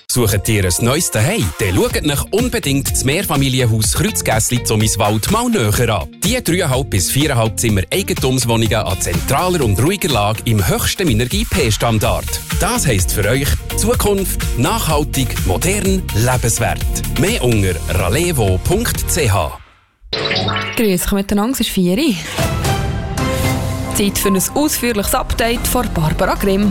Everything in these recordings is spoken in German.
Sucht ihr ein neues Zuhause? Dann schaut euch unbedingt das Mehrfamilienhaus Kreuzgässli Zummiswald mal näher an. Die 3,5 bis 4,5 Zimmer Eigentumswohnungen an zentraler und ruhiger Lage im höchsten Minergie-P-Standard. Das heisst für euch Zukunft, nachhaltig, modern, lebenswert. Mehr unter ralevo.ch. Grüß euch miteinander, es ist 4 Uhr. Zeit für ein ausführliches Update von Barbara Grimm.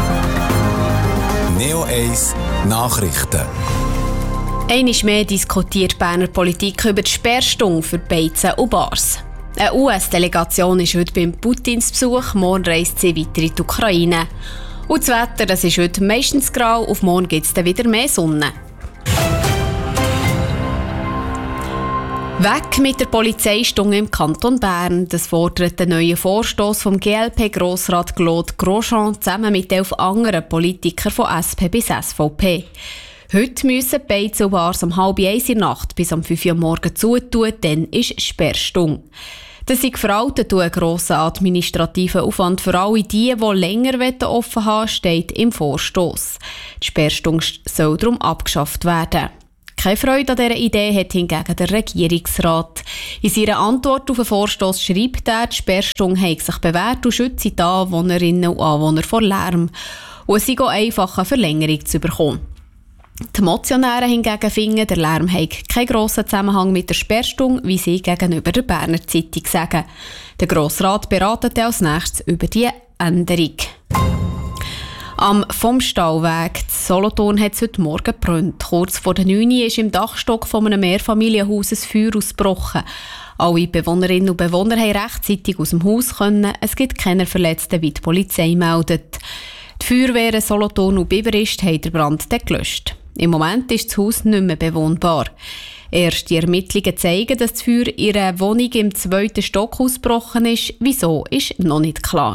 Neo 1 Nachrichten. Einmal mehr diskutiert die Berner Politik über die Sperrstunde für Beizen und Bars. Eine US-Delegation ist heute beim Putins Besuch, morgen reist sie weiter in die Ukraine. Und das Wetter, das ist heute meistens grau, auf morgen gibt es dann wieder mehr Sonne. Weg mit der Polizeistunde im Kanton Bern. Das fordert der neue Vorstoss vom GLP-Grossrat Claude Grosjean zusammen mit 11 anderen Politikern von SP bis SVP. Heute müssen Beizen und Bars um 12:30 in der Nacht bis um 5 Uhr morgens zutun, dann ist Sperrstunde. Das ist veraltet und ein grosser administrativer Aufwand für alle die länger offen haben, steht im Vorstoss. Die Sperrstunde soll darum abgeschafft werden. Keine Freude an dieser Idee hat hingegen der Regierungsrat. In seiner Antwort auf den Vorstoss schreibt er, die Sperrstunde habe sich bewährt und schütze die Anwohnerinnen und Anwohner vor Lärm. Und es sei auch einfach, eine Verlängerung zu bekommen. Die Motionäre hingegen finden, der Lärm habe keinen grossen Zusammenhang mit der Sperrstunde, wie sie gegenüber der Berner Zeitung sagen. Der Grossrat beratet als nächstes über die Änderung. Am Vom-Stallweg in Solothurn hat es heute Morgen gebrannt. Kurz vor der 9 Uhr ist im Dachstock von einem Mehrfamilienhaus ein Feuer ausgebrochen. Alle Bewohnerinnen und Bewohner haben rechtzeitig aus dem Haus können. Es gibt keine Verletzten, wie die Polizei meldet. Die Feuerwehren Solothurn und Biberist haben den Brand gelöscht. Im Moment ist das Haus nicht mehr bewohnbar. Erst die Ermittlungen zeigen, dass das Feuer in einer Wohnung im 2. Stock ausgebrochen ist. Wieso, ist noch nicht klar.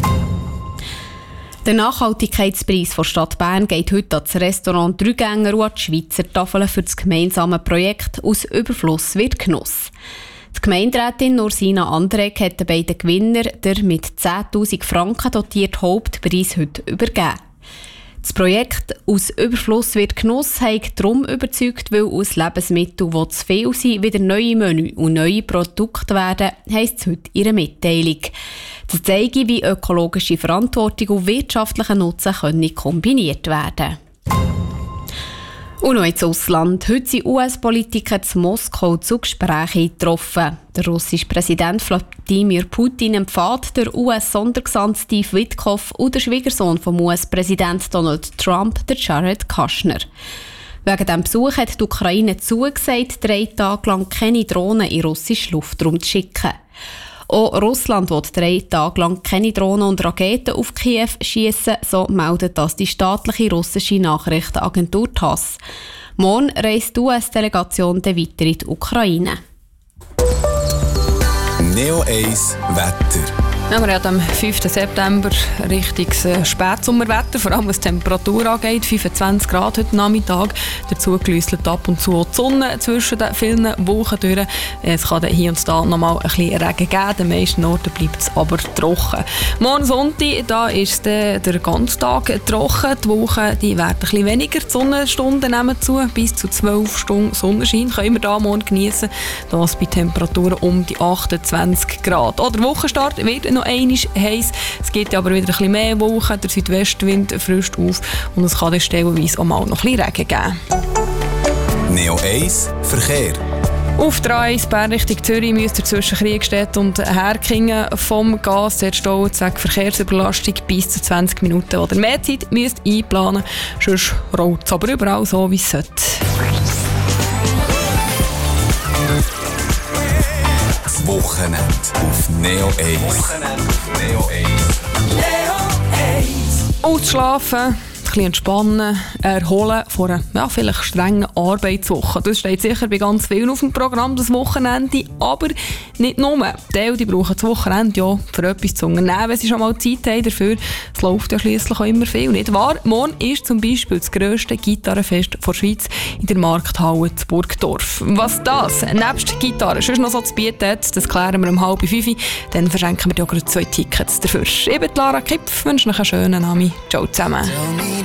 Der Nachhaltigkeitspreis der Stadt Bern geht heute an das Restaurant Dreigänger und an die Schweizer Tafel für das gemeinsame Projekt «Aus Überfluss wird Genuss». Die Gemeinderätin Ursina Andrek hat den beiden Gewinner der mit 10'000 Franken dotierte Hauptpreis heute übergeben. Das Projekt «Aus Überfluss wird Genuss» hat darum überzeugt, weil aus Lebensmitteln, die zu viel sind, wieder neue Menü und neue Produkte werden, heisst es heute in ihrer Mitteilung. Das zeigt, wie ökologische Verantwortung und wirtschaftlicher Nutzen können kombiniert werden. Und noch ins Ausland. Heute sind US-Politiker zu Moskau zu Gesprächen getroffen. Der russische Präsident Wladimir Putin empfiehlt der US-Sondergesandte Steve Witkoff und der Schwiegersohn vom US-Präsident Donald Trump, der Jared Kushner. Wegen diesem Besuch hat die Ukraine zugesagt, 3 Tage lang keine Drohnen in russischen Luftraum zu schicken. Auch Russland will 3 Tage lang keine Drohnen und Raketen auf Kiew schiessen, so meldet das die staatliche russische Nachrichtenagentur TASS. Morgen reist die US-Delegation dann weiter in die Ukraine. Neo 1 Wetter. Ja, wir haben am 5. September richtiges Spätsommerwetter, vor allem was die Temperatur angeht. 25 Grad heute Nachmittag. Dazu geläuselt ab und zu auch die Sonne zwischen den vielen Wolken durch. Es kann hier und da noch mal ein bisschen Regen geben. An den meisten Orten bleibt es aber trocken. Morgen Sonntag, da ist es der ganze Tag trocken. Die Wolken die werden ein bisschen weniger. Die Sonnenstunden nehmen zu. Bis zu 12 Stunden Sonnenschein können wir da morgen genießen. Das bei Temperaturen um die 28 Grad. Oder der Wochenstart wird noch einmal heiß. Es gibt aber wieder ein bisschen mehr Wolken, der Südwestwind frischt auf und es kann dann stellenweise auch mal noch ein bisschen Regen geben. Neo 1 Verkehr. Auf der A1 Bern Richtung Zürich müsst ihr zwischen Kriegstedt und Herkingen vom Gas sehr stehen, wegen Verkehrsüberlastung bis zu 20 Minuten oder mehr Zeit müsst einplanen, sonst rollt es aber überall so, wie es sollte. Wochenende auf Neo 1. Ausschlafen, ein bisschen entspannen, erholen vor einer vielleicht strengen Arbeitswoche. Das steht sicher bei ganz vielen auf dem Programm, das Wochenende, aber nicht nur. Die brauchen das Wochenende ja für etwas zu unternehmen, wenn sie schon mal Zeit haben dafür. Es läuft ja schliesslich auch immer viel, nicht wahr? Morgen ist zum Beispiel das grösste Gitarrenfest der Schweiz in der Markthalle zu Burgdorf. Was das nebst Gitarre sonst noch so zu bieten hat, das klären wir um 4:30. Dann verschenken wir dir auch 2 Tickets dafür. Ich bin Lara Kipf, wünsche euch einen schönen Abend. Ciao zusammen.